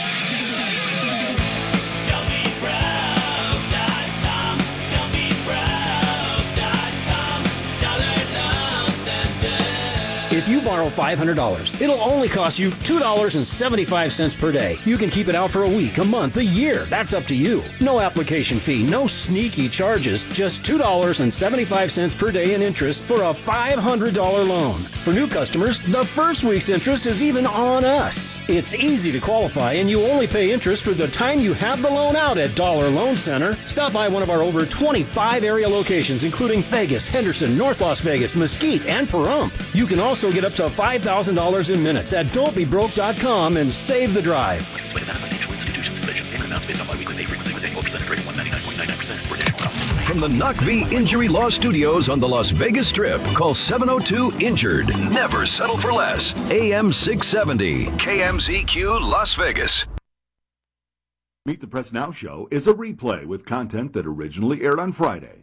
If you borrow $500, it'll only cost you $2.75 per day. You can keep it out for a week, a month, a year. That's up to you. No application fee, no sneaky charges, just $2.75 per day in interest for a $500 loan. For new customers, the first week's interest is even on us. It's easy to qualify, and you only pay interest for the time you have the loan out at Dollar Loan Center. Stop by one of our over 25 area locations, including Vegas, Henderson, North Las Vegas, Mesquite, and Pahrump. You can also get up to $5,000 in minutes at don'tbebroke.com and save the drive. amounts based on biweekly pay frequency with annual percentage rate of 199.99% for additional costs. From the NUCV Injury Law Studios on the Las Vegas Strip, call 702-INJURED. Never settle for less. AM 670, KMZQ Las Vegas. Meet the Press Now show is a replay with content that originally aired on Friday.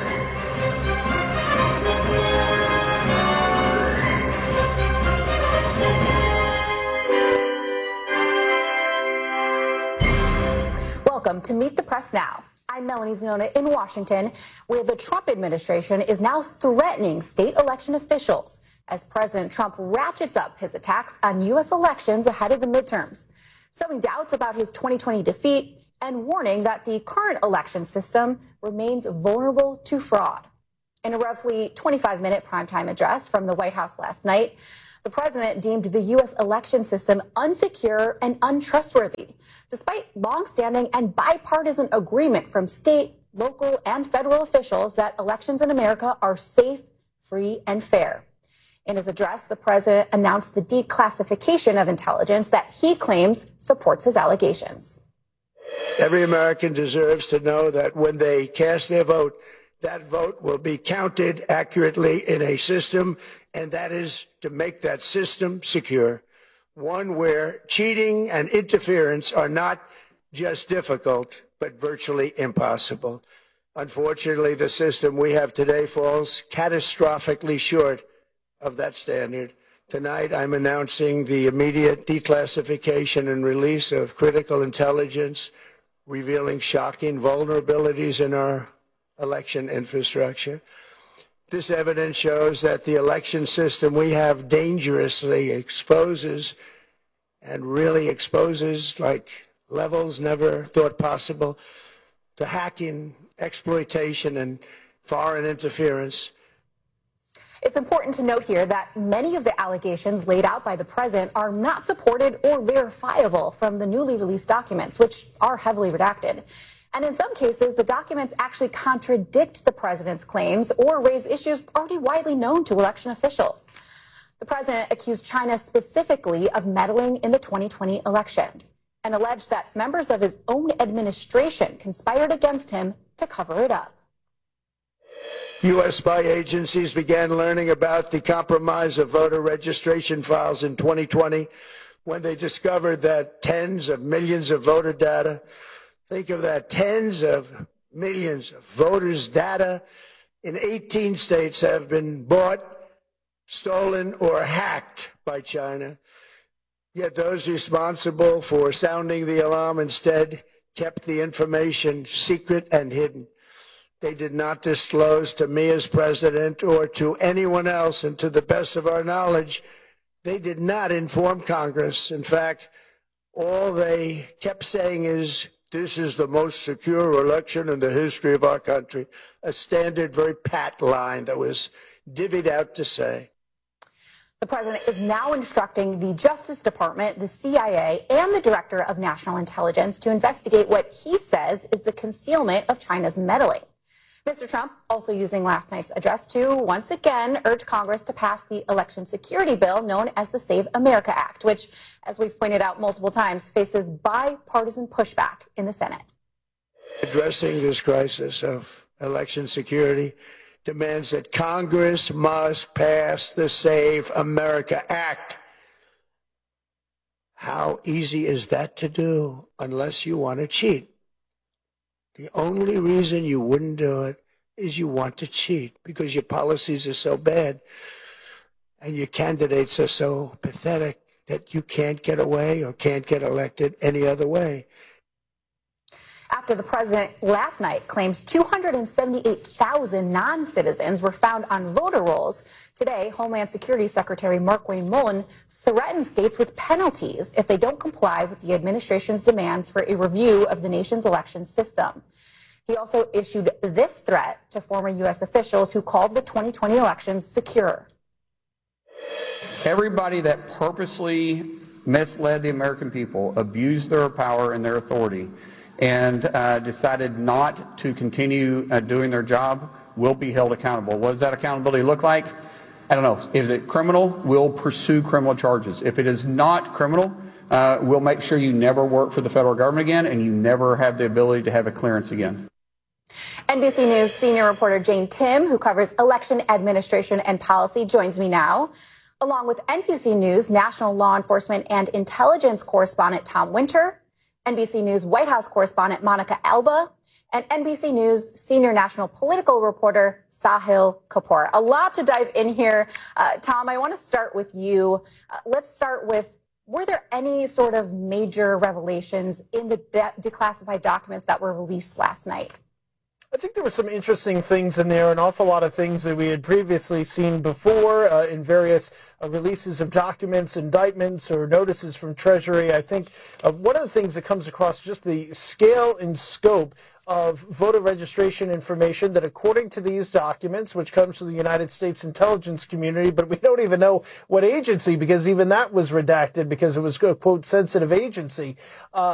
Welcome to Meet the Press Now. I'm Melanie Zanona in Washington, where the Trump administration is now threatening state election officials as President Trump ratchets up his attacks on U.S. elections ahead of the midterms, sowing doubts about his 2020 defeat and warning that the current election system remains vulnerable to fraud. In a roughly 25-minute primetime address from the White House last night, the president deemed the U.S. election system unsecure and untrustworthy, despite longstanding and bipartisan agreement from state, local, and federal officials that elections in America are safe, free, and fair. In his address, the president announced the declassification of intelligence that he claims supports his allegations. Every American deserves to know that when they cast their vote, that vote will be counted accurately in a system, and that is to make that system secure, one where cheating and interference are not just difficult, but virtually impossible. Unfortunately, the system we have today falls catastrophically short of that standard. Tonight, I'm announcing the immediate declassification and release of critical intelligence, revealing shocking vulnerabilities in our election infrastructure. This evidence shows that the election system we have dangerously exposes like levels never thought possible to hacking, exploitation, and foreign interference. It's important to note here that many of the allegations laid out by the president are not supported or verifiable from the newly released documents, which are heavily redacted. And in some cases, the documents actually contradict the president's claims or raise issues already widely known to election officials. The president accused China specifically of meddling in the 2020 election and alleged that members of his own administration conspired against him to cover it up. U.S. spy agencies began learning about the compromise of voter registration files in 2020 when they discovered that tens of millions of voter data, think of that, tens of millions of voters' data in 18 states have been bought, stolen, or hacked by China. Yet those responsible for sounding the alarm instead kept the information secret and hidden. They did not disclose to me as president or to anyone else, and to the best of our knowledge, they did not inform Congress. In fact, all they kept saying is, this is the most secure election in the history of our country, a standard, very pat line that was divvied out to say. The president is now instructing the Justice Department, the CIA, and the Director of National Intelligence to investigate what he says is the concealment of China's meddling. Mr. Trump also using last night's address to once again urge Congress to pass the election security bill known as the Save America Act, which, as we've pointed out multiple times, faces bipartisan pushback in the Senate. Addressing this crisis of election security demands that Congress must pass the Save America Act. How easy is that to do unless you want to cheat? The only reason you wouldn't do it is you want to cheat because your policies are so bad and your candidates are so pathetic that you can't get away or can't get elected any other way. After the president last night claims 278,000 non-citizens were found on voter rolls, today Homeland Security Secretary Markwayne Mullin threatened states with penalties if they don't comply with the administration's demands for a review of the nation's election system. He also issued this threat to former U.S. officials who called the 2020 elections secure. Everybody that purposely misled the American people, abused their power and their authority, and decided not to continue doing their job will be held accountable. What does that accountability look like? I don't know. Is it criminal? We'll pursue criminal charges. If it is not criminal, we'll make sure you never work for the federal government again and you never have the ability to have a clearance again. NBC News senior reporter Jane Tim, who covers election administration and policy, joins me now, along with NBC News national law enforcement and intelligence correspondent Tom Winter, NBC News White House correspondent Monica Alba, and NBC News senior national political reporter Sahil Kapoor. A lot to dive in here. Tom, I want to start with you. Let's start with, were there any sort of major revelations in the declassified documents that were released last night? I think there were some interesting things in there, an awful lot of things that we had previously seen before in various releases of documents, indictments, or notices from Treasury. I think one of the things that comes across just the scale and scope of voter registration information that, according to these documents, which comes from the United States intelligence community, but we don't even know what agency, because even that was redacted because it was a, quote, sensitive agency.